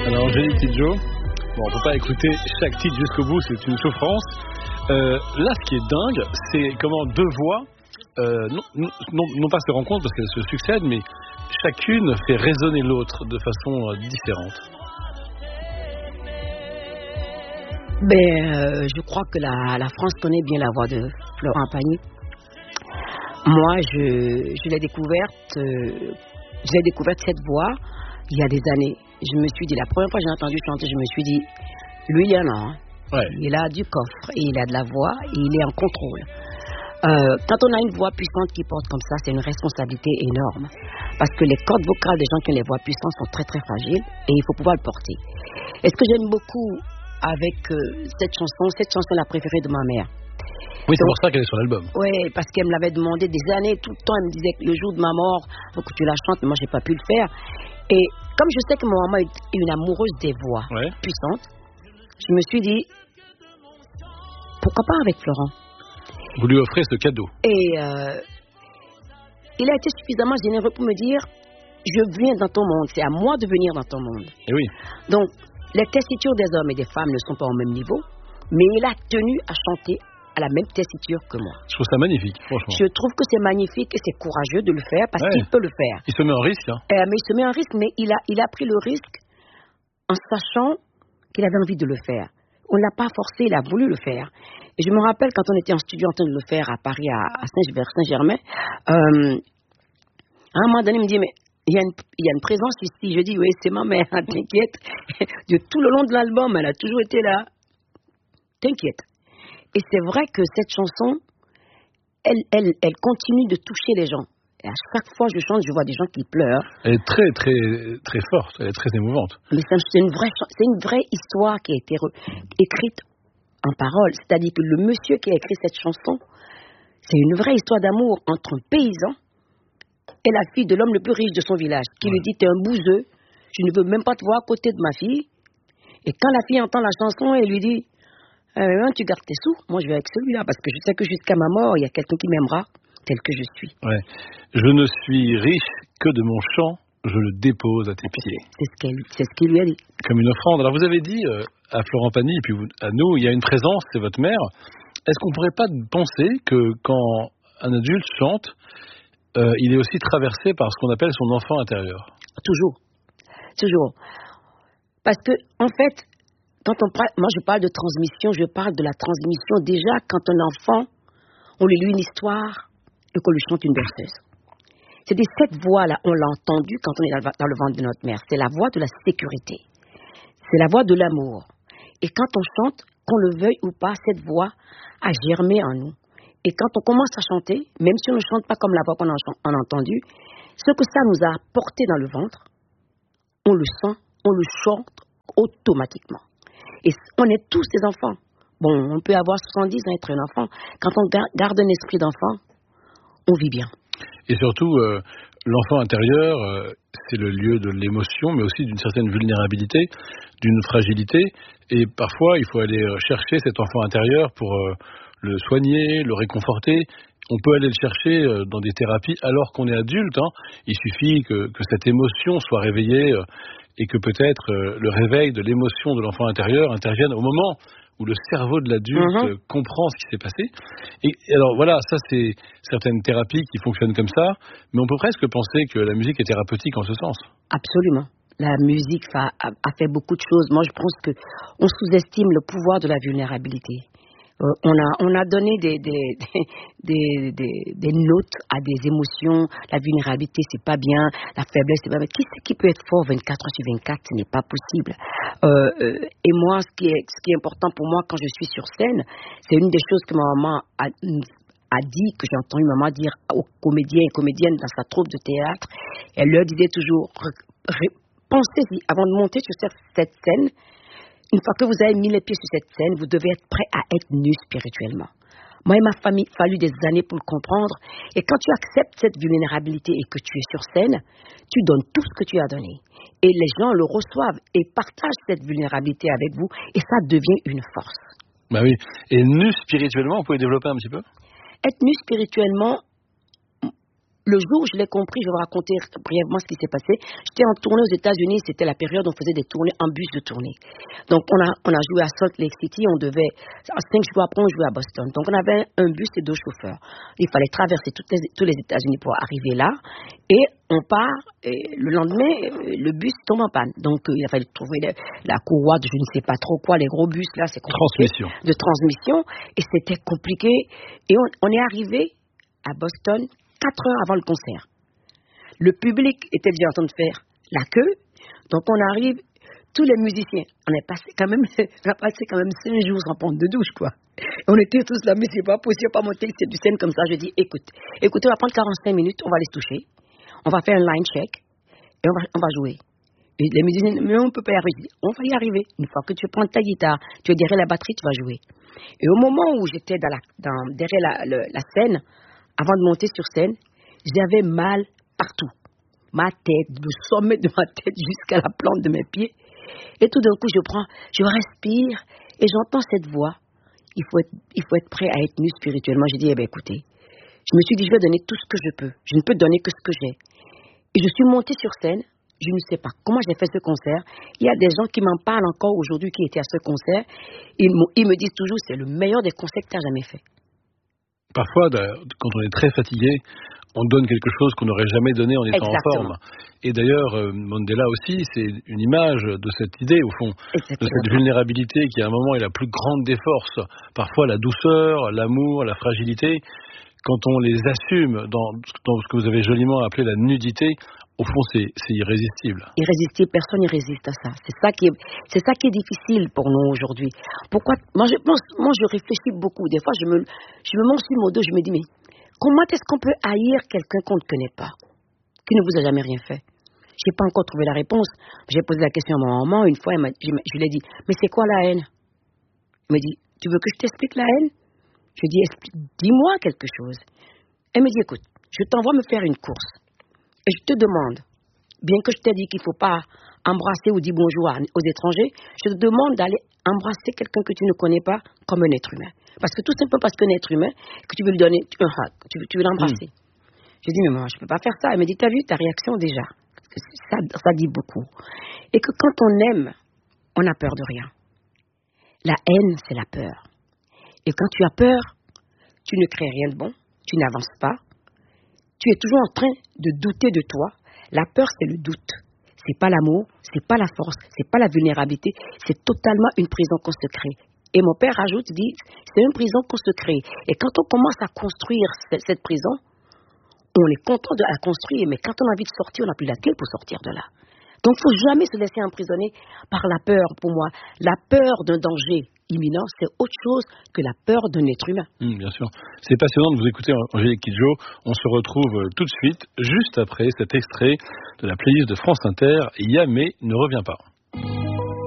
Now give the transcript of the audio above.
Alors, Angélique Kidjo, bon, on peut pas écouter chaque titre jusqu'au bout, c'est une souffrance. Là, ce qui est dingue, c'est comment deux voix, non pas se rencontrent parce qu'elles se succèdent, mais chacune fait résonner l'autre de façon différente. Je crois que la France connaît bien la voix de Florent Pagny. Moi, je l'ai découverte cette voix il y a des années. Je me suis dit, la première fois que j'ai entendu chanter, je me suis dit, lui, il y en a. Hein. Ouais. Il a du coffre, et il a de la voix, et il est en contrôle. Quand on a une voix puissante qui porte comme ça, c'est une responsabilité énorme. Parce que les cordes vocales des gens qui ont les voix puissantes sont très très fragiles, et il faut pouvoir le porter. Et ce que j'aime beaucoup avec cette chanson est la préférée de ma mère. Oui, c'est pour ça qu'elle est sur l'album. Oui, parce qu'elle me l'avait demandé des années, tout le temps, elle me disait que le jour de ma mort, faut que tu la chantes, mais moi, j'ai pas pu le faire. Et comme je sais que ma maman est une amoureuse des voix puissantes, je me suis dit, pourquoi pas avec Florent? Vous lui offrez ce cadeau. Et il a été suffisamment généreux pour me dire, je viens dans ton monde, c'est à moi de venir dans ton monde. Et oui. Donc, les tessitures des hommes et des femmes ne sont pas au même niveau, mais il a tenu à chanter à la même tessiture que moi. Je trouve ça magnifique, franchement. Je trouve que c'est magnifique et c'est courageux de le faire parce qu'il peut le faire. Il se met en risque, hein. Mais il se met en risque, mais il a pris le risque en sachant qu'il avait envie de le faire. On ne l'a pas forcé, il a voulu le faire. Et je me rappelle quand on était en studio en train de le faire à Paris, à Saint-Germain, à un moment donné, il me dit, mais il y a une présence ici. Je dis, oui, c'est ma mère, t'inquiète. De tout le long de l'album, elle a toujours été là. T'inquiète. Et c'est vrai que cette chanson, elle continue de toucher les gens. Et à chaque fois que je chante, je vois des gens qui pleurent. Elle est très, très, très forte, elle est très émouvante. Mais c'est une vraie histoire qui a été écrite en paroles. C'est-à-dire que le monsieur qui a écrit cette chanson, c'est une vraie histoire d'amour entre un paysan et la fille de l'homme le plus riche de son village, qui lui dit, t'es un bouseux, je ne veux même pas te voir à côté de ma fille. Et quand la fille entend la chanson, elle lui dit, tu gardes tes sous, moi je vais avec celui-là, parce que je sais que jusqu'à ma mort, il y a quelqu'un qui m'aimera tel que je suis. Ouais. Je ne suis riche que de mon chant, je le dépose à tes pieds. C'est ce qu'il lui a dit. Comme une offrande. Alors vous avez dit à Florent Pagny, et puis à nous, il y a une présence, c'est votre mère. Est-ce qu'on ne pourrait pas penser que quand un adulte chante, il est aussi traversé par ce qu'on appelle son enfant intérieur? Toujours. Parce que, en fait, moi je parle de transmission, je parle de la transmission. Déjà, quand un enfant, on lui lit une histoire et qu'on lui chante une berceuse. C'est cette voix-là, on l'a entendue quand on est dans le ventre de notre mère. C'est la voix de la sécurité. C'est la voix de l'amour. Et quand on chante, qu'on le veuille ou pas, cette voix a germé en nous. Et quand on commence à chanter, même si on ne chante pas comme la voix qu'on a entendue, ce que ça nous a apporté dans le ventre, on le sent, on le chante automatiquement. Et on est tous des enfants. Bon, on peut avoir 70 ans et être un enfant. Quand on garde un esprit d'enfant, on vit bien. Et surtout, l'enfant intérieur, c'est le lieu de l'émotion, mais aussi d'une certaine vulnérabilité, d'une fragilité. Et parfois, il faut aller chercher cet enfant intérieur pour le soigner, le réconforter. On peut aller le chercher dans des thérapies alors qu'on est adulte. Hein. Il suffit que cette émotion soit réveillée et que peut-être le réveil de l'émotion de l'enfant intérieur intervienne au moment où le cerveau de l'adulte comprend ce qui s'est passé. Et alors voilà, ça c'est certaines thérapies qui fonctionnent comme ça, mais on peut presque penser que la musique est thérapeutique en ce sens. Absolument. La musique a fait beaucoup de choses. Moi, je pense qu'on sous-estime le pouvoir de la vulnérabilité. On a donné des notes à des émotions. La vulnérabilité, c'est pas bien. La faiblesse, c'est pas bien. Qui c'est qui peut être fort 24 heures sur 24? Ce n'est pas possible. Et moi, ce qui est important pour moi quand je suis sur scène, c'est une des choses que ma maman a dit, que j'ai entendu maman dire aux comédiens et comédiennes dans sa troupe de théâtre. Elle leur disait toujours, pensez-y, avant de monter sur cette scène, une fois que vous avez mis les pieds sur cette scène, vous devez être prêt à être nu spirituellement. Moi, il m'a fallu des années pour le comprendre. Et quand tu acceptes cette vulnérabilité et que tu es sur scène, tu donnes tout ce que tu as donné. Et les gens le reçoivent et partagent cette vulnérabilité avec vous. Et ça devient une force. Bah oui. Et nu spirituellement, vous pouvez développer un petit peu? Être nu spirituellement, le jour où je l'ai compris, je vais vous raconter brièvement ce qui s'est passé. J'étais en tournée aux États-Unis, c'était la période où on faisait des tournées en bus de tournée. Donc on a joué à Salt Lake City, on devait 5 jours après on jouait à Boston. Donc on avait un bus et 2 chauffeurs. Il fallait traverser tous les États-Unis pour arriver là et on part et le lendemain le bus tombe en panne. Donc il a fallu trouver la courroie de je ne sais pas trop quoi, les gros bus là, c'est compliqué, de transmission et c'était compliqué et on est arrivé à Boston 4 heures avant le concert. Le public était déjà en train de faire la queue. Donc, on arrive, tous les musiciens. On a passé quand même 5 jours sans prendre de douche, quoi. On était tous là, mais c'est pas possible, pas monter sur du scène comme ça. Je dis, écoutez, on va prendre 45 minutes, on va les toucher. On va faire un line check et on va jouer. Et les musiciens, mais on peut pas y arriver. On va y arriver. Une fois que tu prends ta guitare, tu es derrière la batterie, tu vas jouer. Et au moment où j'étais derrière la scène, avant de monter sur scène, j'avais mal partout. Ma tête, le sommet de ma tête jusqu'à la plante de mes pieds. Et tout d'un coup, je respire et j'entends cette voix. Il faut être prêt à être nu spirituellement. J'ai dit, écoutez, je me suis dit, je vais donner tout ce que je peux. Je ne peux donner que ce que j'ai. Et je suis montée sur scène. Je ne sais pas comment j'ai fait ce concert. Il y a des gens qui m'en parlent encore aujourd'hui qui étaient à ce concert. Ils me disent toujours, c'est le meilleur des concerts que tu as jamais fait. Parfois, quand on est très fatigué, on donne quelque chose qu'on n'aurait jamais donné en étant en forme. Et d'ailleurs, Mandela aussi, c'est une image de cette idée, au fond, de cette vulnérabilité qui, à un moment, est la plus grande des forces. Parfois, la douceur, l'amour, la fragilité, quand on les assume dans ce que vous avez joliment appelé la nudité, au fond, c'est irrésistible. Irrésistible, personne n'y résiste à ça. C'est ça qui est difficile pour nous aujourd'hui. Pourquoi? Moi, je réfléchis beaucoup. Des fois, je me monte sur mon dos, je me dis, mais comment est-ce qu'on peut haïr quelqu'un qu'on ne connaît pas, qui ne vous a jamais rien fait? Je n'ai pas encore trouvé la réponse. J'ai posé la question à ma maman une fois, je lui ai dit, mais c'est quoi la haine? Elle m'a dit, tu veux que je t'explique la haine? Je lui ai dit, dis-moi quelque chose. Elle me dit, écoute, je t'envoie me faire une course. Et je te demande, bien que je t'ai dit qu'il ne faut pas embrasser ou dire bonjour aux étrangers, je te demande d'aller embrasser quelqu'un que tu ne connais pas comme un être humain. Parce que tout simplement parce qu'un être humain, que tu veux lui donner un hug, tu veux l'embrasser. J'ai dit, mais moi, je ne peux pas faire ça. Elle me dit, t'as vu ta réaction déjà? Ça dit beaucoup. Et que quand on aime, on n'a peur de rien. La haine, c'est la peur. Et quand tu as peur, tu ne crées rien de bon, tu n'avances pas. Tu es toujours en train de douter de toi. La peur, c'est le doute. C'est pas l'amour, c'est pas la force, c'est pas la vulnérabilité. C'est totalement une prison qu'on se crée. Et mon père dit, c'est une prison qu'on se crée. Et quand on commence à construire cette prison, on est content de la construire, mais quand on a envie de sortir, on n'a plus la clé pour sortir de là. Donc, il ne faut jamais se laisser emprisonner par la peur, pour moi. La peur d'un danger imminent, c'est autre chose que la peur d'un être humain. Bien sûr. C'est passionnant de vous écouter, Angélique Kidjo. On se retrouve tout de suite, juste après cet extrait de la playlist de France Inter, Yamé ne revient pas.